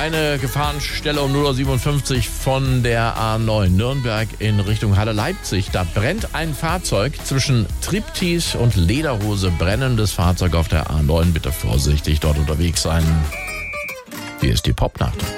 eine Gefahrenstelle um 0:57 Uhr von der A9 Nürnberg in Richtung Halle Leipzig. Da brennt ein Fahrzeug zwischen Triptis und Lederhose. Brennendes Fahrzeug auf der A9. Bitte vorsichtig dort unterwegs sein. Hier ist die Popnacht.